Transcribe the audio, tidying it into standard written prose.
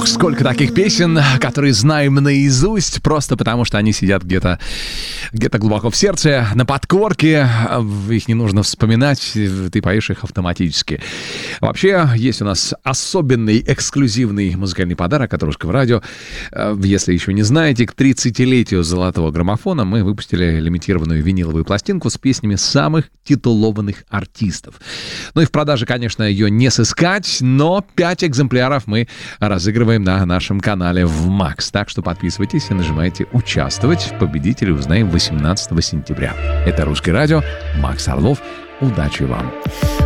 Ох, сколько таких песен, которые знаем наизусть, просто потому что они сидят где-то глубоко в сердце, на подкорке. Их не нужно вспоминать, ты поешь их автоматически. Вообще, есть у нас особенный, эксклюзивный музыкальный подарок от Русского радио. Если еще не знаете, к 30-летию золотого граммофона мы выпустили лимитированную виниловую пластинку с песнями самых титулованных артистов. Ну и в продаже, конечно, ее не сыскать, но 5 экземпляров мы разыгрываем на нашем канале в Макс. Так что подписывайтесь и нажимайте «Участвовать». Победителей узнаем 18 сентября. Это Русское радио. Макс Орлов. Удачи вам!